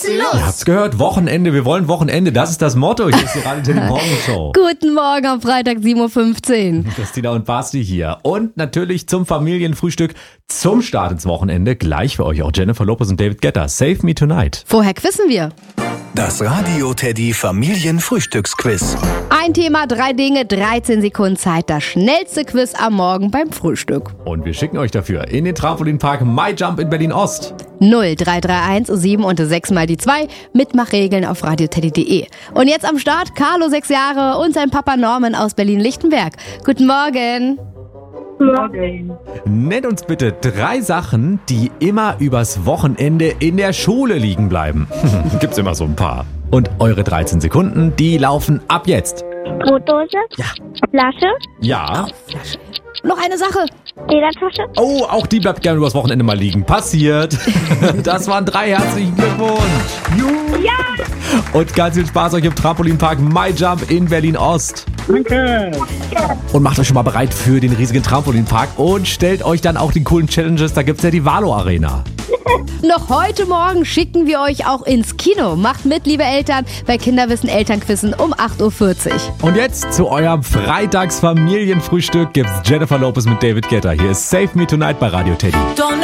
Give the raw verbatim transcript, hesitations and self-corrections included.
geht's los. Ihr habt's gehört, Wochenende, wir wollen Wochenende, das ist das Motto. Hier ist die Radio Teddy Morgenshow. Guten Morgen am Freitag, sieben Uhr fünfzehn. Christina und Basti hier. Und natürlich zum Familienfrühstück, zum Start ins Wochenende. Gleich für euch auch Jennifer Lopez und David Guetta. Save Me Tonight. Vorher quissen wir. Das Radio Teddy Familienfrühstücksquiz. Ein Thema, drei Dinge, dreizehn Sekunden Zeit. Das schnellste Quiz am Morgen beim Frühstück. Und wir schicken euch dafür in den Trampolinpark MyJump in Berlin-Ost. null drei drei eins sieben und sechs mal die zwei. Mitmachregeln auf radioteddy punkt de. Und jetzt am Start Carlo, sechs Jahre, und sein Papa Norman aus Berlin-Lichtenberg. Guten Morgen. Morgen. Nennt uns bitte drei Sachen, die immer übers Wochenende in der Schule liegen bleiben. Gibt's immer so ein paar. Und eure dreizehn Sekunden, die laufen ab jetzt. Brotdose. Ja. Flasche. Ja. Noch eine Sache. Ledertasche. Oh, auch die bleibt gerne übers Wochenende mal liegen. Passiert. Das waren drei. Herzlichen Glückwunsch. Juhu. Ja. Und ganz viel Spaß euch im Trampolinpark MyJump in Berlin-Ost. Danke. Und macht euch schon mal bereit für den riesigen Trampolinpark und stellt euch dann auch die coolen Challenges. Da gibt's ja die Valo Arena. Noch heute Morgen schicken wir euch auch ins Kino. Macht mit, liebe Eltern, bei Kinderwissen Elternquissen um acht Uhr vierzig. Und jetzt zu eurem Freitagsfamilienfrühstück gibt's Jennifer Lopez mit David Guetta. Hier ist Save Me Tonight bei Radio Teddy.